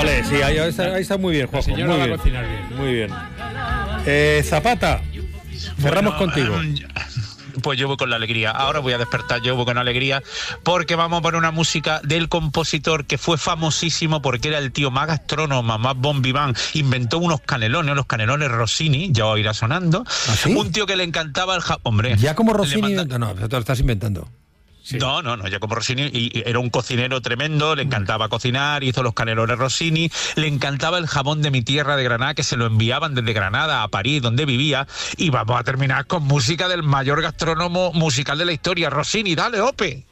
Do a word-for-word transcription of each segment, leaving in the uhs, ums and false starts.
Vale, sí, ahí está, ahí está muy bien, Juanjo. La señora muy va bien, a cocinar bien. Muy bien. Eh, Zapata, cerramos Bueno, contigo. Um, Pues yo voy con la alegría. Ahora voy a despertar, yo voy con alegría, porque vamos a poner una música del compositor que fue famosísimo porque era el tío más gastrónomo, más bon vivant. Inventó unos canelones, los canelones Rossini, ya os irá sonando. ¿Ah, sí? Un tío que le encantaba el ja- hombre. Ya como le Rossini... manda- No, pero te lo estás inventando. Sí. No, no, no, ya como Rossini, y, y era un cocinero tremendo, le encantaba cocinar, hizo los canelones Rossini, le encantaba el jamón de mi tierra de Granada, que se lo enviaban desde Granada a París, donde vivía, y vamos a terminar con música del mayor gastrónomo musical de la historia, Rossini, dale, Ope.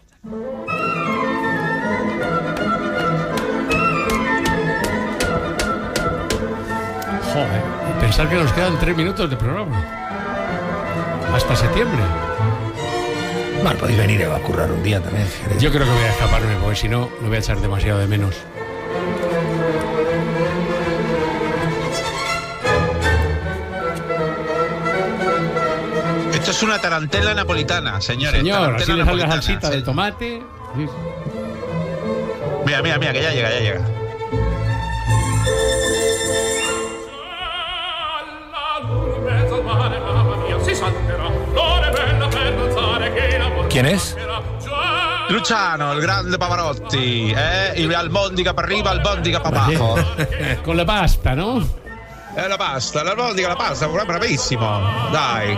Joder, pensar que nos quedan tres minutos de programa. Hasta septiembre. Bueno, podéis venir a currar un día también. Si queréis. Yo creo que voy a escaparme, porque si no, lo voy a echar demasiado de menos. Esto es una tarantela napolitana, señores. Señor, tarantela así le sale la napolitana, salsita sí. de tomate. Sí. Mira, mira, mira, que ya llega, ya llega. ¿Quién es? Luciano, el grande Pavarotti, eh? Y albóndiga para arriba, albóndiga para abajo. Con la pasta, ¿no? Eh, la pasta, la albóndiga, la pasta, bravissimo. Dai.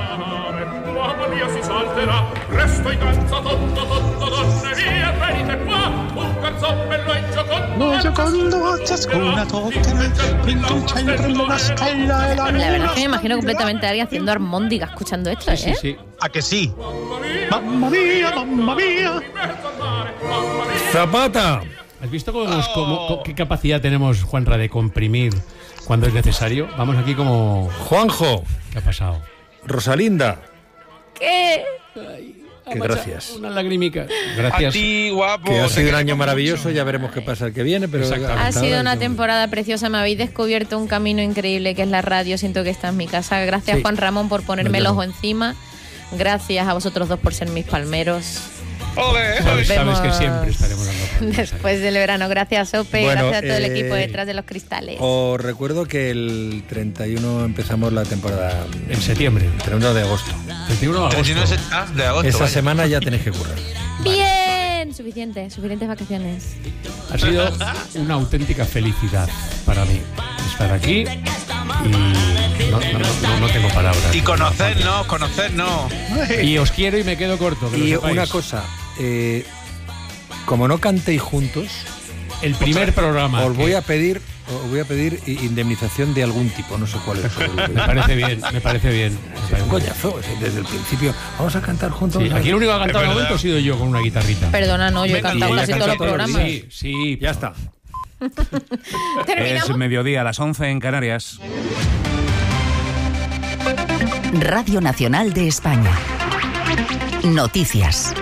La verdad es que me imagino completamente a alguien haciendo armóndiga escuchando esto, ¿eh? Sí, sí. ¿A que sí? ¡Mamma mía, mamma mía! ¡Zapata! ¿Has visto cómo, cómo- cómo- qué capacidad tenemos, Juanra, de comprimir cuando es necesario? Vamos aquí como... Juanjo, ¿Qué ha pasado? Rosalinda, ¿Qué? que gracias. Una lagrimica. Gracias. A ti, guapo. Que ha te sido un queremos año maravilloso, mucho. ya veremos qué pasa el que viene, pero... Exactamente. Ha hasta sido ahora una es- temporada preciosa, me habéis descubierto un camino increíble que es la radio, siento que está en mi casa. Gracias, Sí. Juan Ramón, por ponerme el Nos ojo vemos. encima. Gracias a vosotros dos por ser mis palmeros. Ole, Sabes, ole. sabes que Vemos siempre estaremos dando palmas. Después del verano, gracias Ope, Bueno, gracias a todo el eh, equipo detrás de los cristales. Os recuerdo que el treinta y uno empezamos la temporada, En septiembre. treinta y uno de agosto. treinta y uno de Pero si no agosto. es ah, de agosto. Esa vaya. semana ya tenéis que currar. Bien, suficiente, suficientes vacaciones. Ha sido una auténtica felicidad para mí estar aquí y no, no, no, no tengo palabras. Y conocernos, conocernos. Y os quiero y me quedo corto. que lo Y sepáis. una cosa, eh, como no cantéis juntos, El primer programa. os que- voy a pedir, os voy a pedir indemnización de algún tipo, no sé cuál es. Me parece bien, me parece bien. me Es parece un bien. coñazo, es decir, desde el principio. Vamos a cantar juntos. Sí, aquí el único que ha cantado Es al verdad. momento ha sido yo con una guitarrita. Perdona, no, yo he Venga, cantado y casi ella todos los canta todos los programas. Sí, sí. Ya está. Terminamos. Es mediodía a las once en Canarias. Radio Nacional de España. Noticias.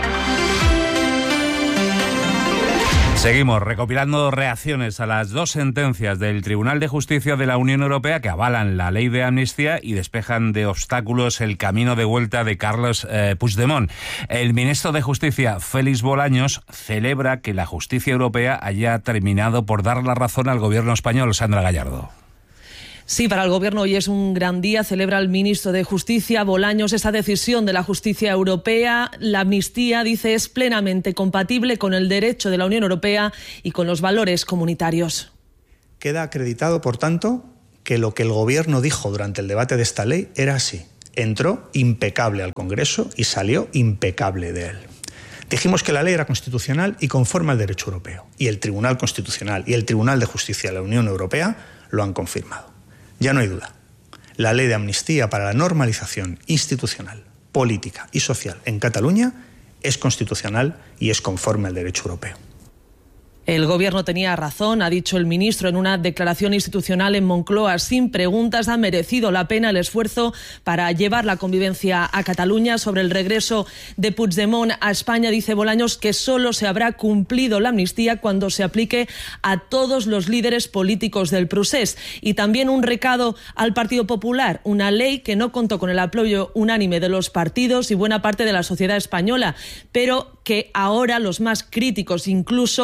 Seguimos recopilando reacciones a las dos sentencias del Tribunal de Justicia de la Unión Europea que avalan la ley de amnistía y despejan de obstáculos el camino de vuelta de Carles eh, Puigdemont. El ministro de Justicia, Félix Bolaños, celebra que la justicia europea haya terminado por dar la razón al gobierno español. Sandra Gallardo. Sí, para el Gobierno hoy es un gran día. Celebra el ministro de Justicia, Bolaños, esa decisión de la justicia europea. La amnistía, dice, es plenamente compatible con el derecho de la Unión Europea y con los valores comunitarios. Queda acreditado, por tanto, que lo que el Gobierno dijo durante el debate de esta ley era así. Entró impecable al Congreso y salió impecable de él. Dijimos que la ley era constitucional y conforme al derecho europeo. Y el Tribunal Constitucional y el Tribunal de Justicia de la Unión Europea lo han confirmado. Ya no hay duda. La ley de amnistía para la normalización institucional, política y social en Cataluña es constitucional y es conforme al derecho europeo. El Gobierno tenía razón, ha dicho el ministro en una declaración institucional en Moncloa. Sin preguntas, ha merecido la pena el esfuerzo para llevar la convivencia a Cataluña. Sobre el regreso de Puigdemont a España, dice Bolaños que solo se habrá cumplido la amnistía cuando se aplique a todos los líderes políticos del procés. Y también un recado al Partido Popular, una ley que no contó con el apoyo unánime de los partidos y buena parte de la sociedad española, pero que ahora los más críticos incluso querrán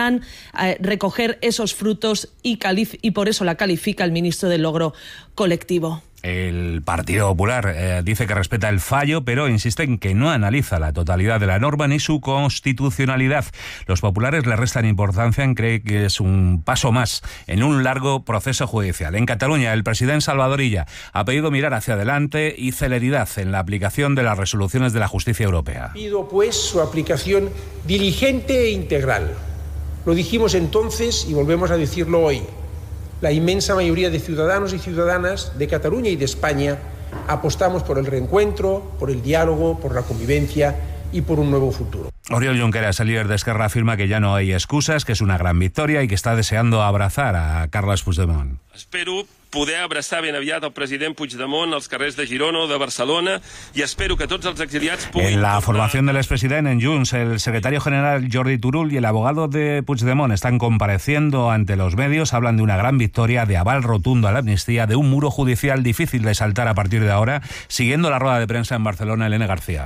podrán eh, recoger esos frutos y, calif- y por eso la califica el ministro del logro colectivo. El Partido Popular eh, dice que respeta el fallo, pero insiste en que no analiza la totalidad de la norma ni su constitucionalidad. Los populares le restan importancia en creer que es un paso más en un largo proceso judicial. En Cataluña, el presidente Salvador Illa ha pedido mirar hacia adelante y celeridad en la aplicación de las resoluciones de la justicia europea. Pido, pues, su aplicación diligente e integral. Lo dijimos entonces y volvemos a decirlo hoy. La inmensa mayoría de ciudadanos y ciudadanas de Cataluña y de España apostamos por el reencuentro, por el diálogo, por la convivencia y por un nuevo futuro. Oriol Junqueras, el líder de Esquerra, afirma que ya no hay excusas, que es una gran victoria y que está deseando abrazar a Carles Puigdemont. Espero poder abraçar ben aviat al president Puigdemont als carrers de Girona o de Barcelona i espero que tots els exiliats puguin... En la formación del expresidente en Junts, el secretario general Jordi Turull y el abogado de Puigdemont están compareciendo ante los medios. Hablan de una gran victoria, de aval rotundo a la amnistía, de un muro judicial difícil de saltar a partir de ahora. Siguiendo la rueda de prensa en Barcelona, Elena García.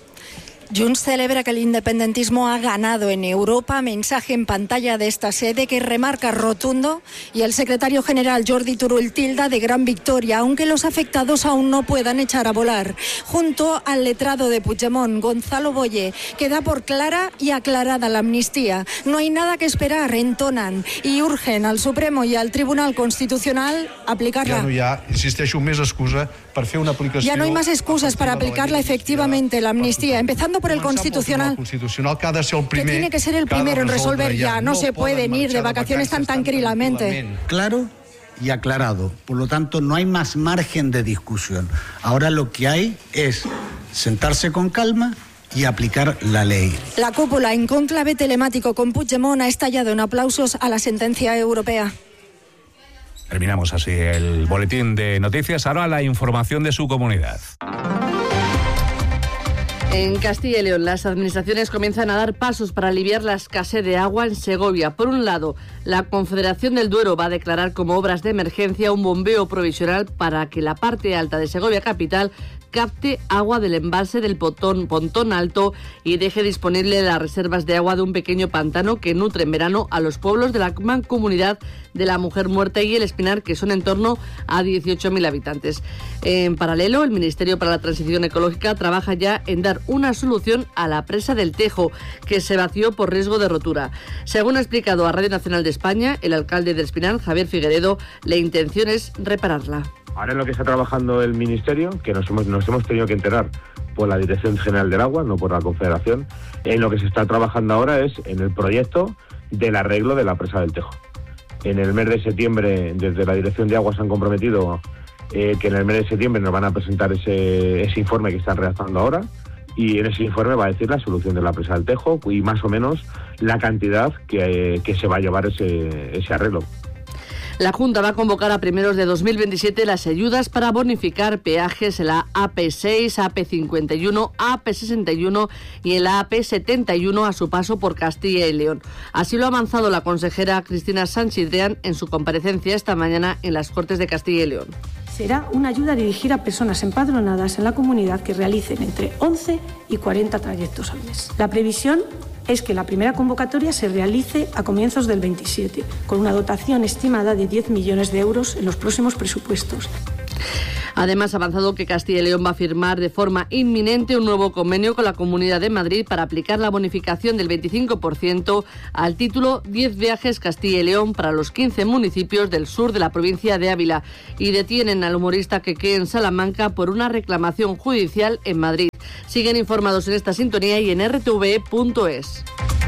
Junts celebra que el independentismo ha ganado en Europa, mensaje en pantalla de esta sede que remarca rotundo, y el secretario general Jordi Turull tilda de gran victoria, aunque los afectados aún no puedan echar a volar. Junto al letrado de Puigdemont, Gonzalo Boye, que da por clara y aclarada la amnistía. No hay nada que esperar, entonan, y urgen al Supremo y al Tribunal Constitucional aplicarla. Ja no hi ha, insisteixo, més excusa per fer una aplicació... Ya no hay más excusas para aplicarla efectivamente, la amnistía, empezando por el Constitucional, que tiene que ser el primero en resolver ya. No se pueden ir de vacaciones tan tranquilamente. Claro y aclarado. Por lo tanto, no hay más margen de discusión. Ahora lo que hay es sentarse con calma y aplicar la ley. La cúpula en cónclave telemático con Puigdemont ha estallado en aplausos a la sentencia europea. Terminamos así el boletín de noticias. Ahora la información de su comunidad. En Castilla y León, las administraciones comienzan a dar pasos para aliviar la escasez de agua en Segovia. Por un lado, la Confederación del Duero va a declarar como obras de emergencia un bombeo provisional para que la parte alta de Segovia capital capte agua del embalse del Pontón, Pontón Alto y deje disponible las reservas de agua de un pequeño pantano que nutre en verano a los pueblos de la mancomunidad de la Mujer Muerta y el Espinar, que son en torno a dieciocho mil habitantes. En paralelo, el Ministerio para la Transición Ecológica trabaja ya en dar una solución a la presa del Tejo, que se vació por riesgo de rotura. Según ha explicado a Radio Nacional de España, el alcalde del Espinar, Javier Figueredo, la intención es repararla. Ahora en lo que está trabajando el Ministerio, que nos hemos, nos hemos tenido que enterar por la Dirección General del Agua, no por la Confederación, en lo que se está trabajando ahora es en el proyecto del arreglo de la presa del Tejo. En el mes de septiembre, desde la Dirección de Agua se han comprometido eh, que en el mes de septiembre nos van a presentar ese, ese informe que están redactando ahora, y en ese informe va a decir la solución de la presa del Tejo y más o menos la cantidad que, eh, que se va a llevar ese, ese arreglo. La Junta va a convocar a primeros de dos mil veintisiete las ayudas para bonificar peajes en la A P seis, A P cincuenta y uno, A P sesenta y uno y en la A P setenta y uno a su paso por Castilla y León. Así lo ha avanzado la consejera Cristina Sanchidrean en su comparecencia esta mañana en las Cortes de Castilla y León. Será una ayuda dirigida a personas empadronadas en la comunidad que realicen entre once y cuarenta trayectos al mes. La previsión es que la primera convocatoria se realice a comienzos del veintisiete, con una dotación estimada de diez millones de euros en los próximos presupuestos. Además, ha avanzado que Castilla y León va a firmar de forma inminente un nuevo convenio con la Comunidad de Madrid para aplicar la bonificación del veinticinco por ciento al título diez viajes Castilla y León para los quince municipios del sur de la provincia de Ávila, y detienen al humorista Keke en Salamanca por una reclamación judicial en Madrid. Siguen informados en esta sintonía y en r t v punto es.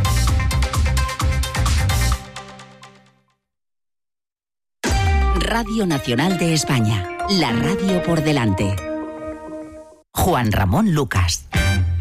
Radio Nacional de España, la radio por delante. Juan Ramón Lucas.